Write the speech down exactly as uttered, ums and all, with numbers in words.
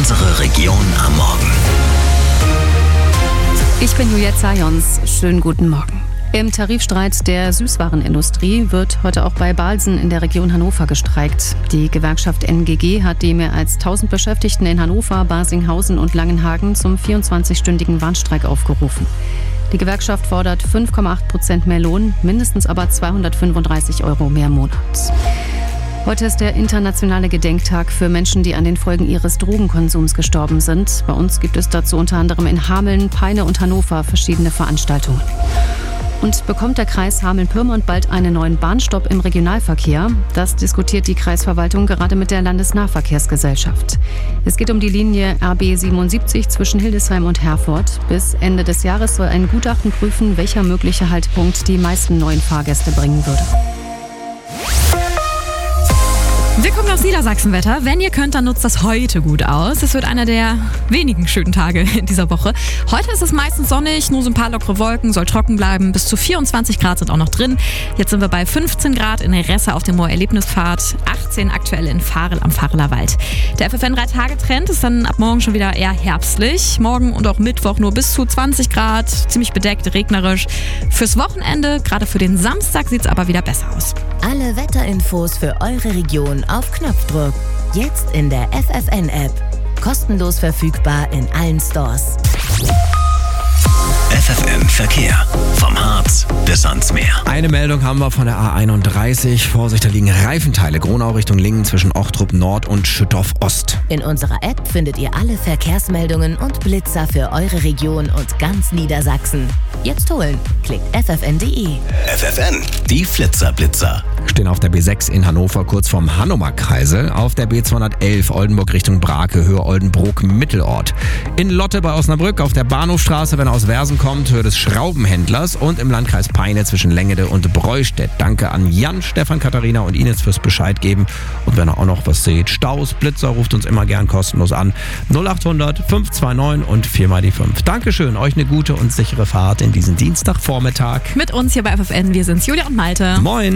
Unsere Region am Morgen. Ich bin Julia Zajons. Schönen guten Morgen. Im Tarifstreit der Süßwarenindustrie wird heute auch bei Balsen in der Region Hannover gestreikt. Die Gewerkschaft N G G hat die mehr als tausend Beschäftigten in Hannover, Barsinghausen und Langenhagen zum vierundzwanzig-stündigen Warnstreik aufgerufen. Die Gewerkschaft fordert fünf Komma acht Prozent mehr Lohn, mindestens aber zweihundertfünfunddreißig Euro mehr im Monat. Heute ist der internationale Gedenktag für Menschen, die an den Folgen ihres Drogenkonsums gestorben sind. Bei uns gibt es dazu unter anderem in Hameln, Peine und Hannover verschiedene Veranstaltungen. Und bekommt der Kreis Hameln-Pyrmont bald einen neuen Bahnstopp im Regionalverkehr? Das diskutiert die Kreisverwaltung gerade mit der Landesnahverkehrsgesellschaft. Es geht um die Linie R B siebenundsiebzig zwischen Hildesheim und Herford. Bis Ende des Jahres soll ein Gutachten prüfen, welcher mögliche Haltpunkt die meisten neuen Fahrgäste bringen würde. Wir gucken aufs Niedersachsenwetter. Wenn ihr könnt, dann nutzt das heute gut aus. Es wird einer der wenigen schönen Tage in dieser Woche. Heute ist es meistens sonnig, nur so ein paar lockere Wolken, soll trocken bleiben. Bis zu vierundzwanzig Grad sind auch noch drin. Jetzt sind wir bei fünfzehn Grad in Resse auf dem Moor-Erlebnispfad, achtzehn aktuell in Farel am Fareler Wald. Der F F N-drei-Tage-Trend ist dann ab morgen schon wieder eher herbstlich. Morgen und auch Mittwoch nur bis zu zwanzig Grad, ziemlich bedeckt, regnerisch. Fürs Wochenende, gerade für den Samstag, sieht es aber wieder besser aus. Alle Wetterinfos für eure Region auf Knopfdruck. Jetzt in der F F N-App. Kostenlos verfügbar in allen Stores. F F N-Verkehr. Vom Harz bis ans Meer. Eine Meldung haben wir von der A einunddreißig. Vorsicht, da liegen Reifenteile. Gronau Richtung Lingen zwischen Ochtrup Nord und Schüttorf Ost. In unserer App findet ihr alle Verkehrsmeldungen und Blitzer für eure Region und ganz Niedersachsen. Jetzt holen. Klickt f f n punkt d e. F F N, die Flitzer-Blitzer. Stehen auf der B sechs in Hannover kurz vorm Hanomag-Kreisel. Auf der B zweihundertelf Oldenburg Richtung Brake, Höhe Oldenbrook Mittelort. In Lotte bei Osnabrück auf der Bahnhofstraße, wenn er aus Versen kommt, Höhe des Schraubenhändlers. Und im Landkreis Peine zwischen Lengede und Breustedt. Danke an Jan, Stefan, Katharina und Ines fürs Bescheid geben. Und wenn ihr auch noch was seht, Staus, Blitzer, ruft uns immer gern kostenlos an. null achthundert fünf zwei neun und vier mal die fünf. Dankeschön, euch eine gute und sichere Fahrt in diesen Dienstagvormittag. Mit uns hier bei F F N, wir sind's Julia und Malte. Moin.